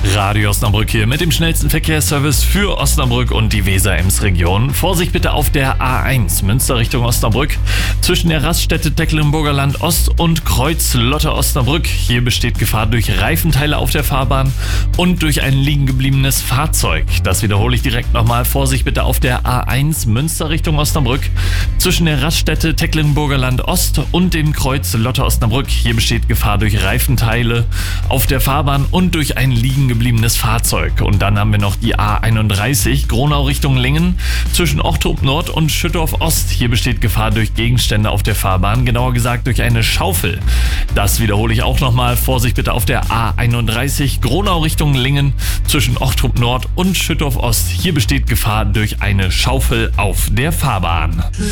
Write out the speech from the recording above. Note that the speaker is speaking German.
Radio Osnabrück hier mit dem schnellsten Verkehrsservice für Osnabrück und die Weser-Ems-Region. Vorsicht bitte auf der A1 Münster Richtung Osnabrück zwischen der Raststätte Tecklenburger Land Ost und Kreuz Lotte Osnabrück. Hier besteht Gefahr durch Reifenteile auf der Fahrbahn und durch ein liegen gebliebenes Fahrzeug. Das wiederhole ich direkt nochmal. Vorsicht bitte auf der A1 Münster Richtung Osnabrück zwischen der Raststätte Tecklenburger Land Ost und dem Kreuz Lotte Osnabrück. Hier besteht Gefahr durch Reifenteile auf der Fahrbahn und durch ein liegen gebliebenes Fahrzeug. Und dann haben wir noch die A31 Gronau Richtung Lingen zwischen Ochtrup Nord und Schüttorf Ost. Hier besteht Gefahr durch Gegenstände auf der Fahrbahn, genauer gesagt durch eine Schaufel. Das wiederhole ich auch nochmal. Vorsicht bitte auf der A31 Gronau Richtung Lingen zwischen Ochtrup Nord und Schüttorf Ost. Hier besteht Gefahr durch eine Schaufel auf der Fahrbahn.